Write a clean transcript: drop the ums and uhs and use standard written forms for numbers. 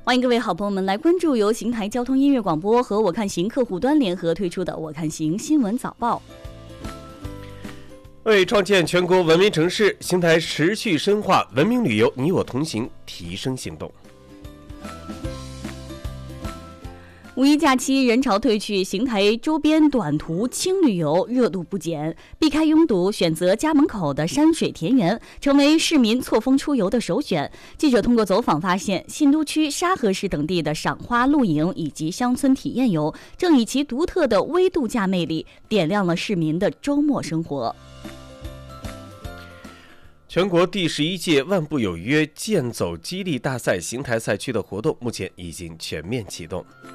欢迎各位好朋友们来关注由邢台交通音乐广播和我看行客户端联合推出的我看行新闻早报。 为创建全国文明城市，邢台持续深化文明旅游你我同行提升行动。 五一假期人潮退去，邢台周边短途轻旅游热度不减，避开拥堵，选择家门口的山水田园，成为市民错峰出游的首选。记者通过走访发现，信都区、沙河市等地的赏花、露营以及乡村体验游，正以其独特的微度假魅力，点亮了市民的周末生活。 全国第11届万步有约健走激励大赛邢台赛区的活动目前已经全面启动。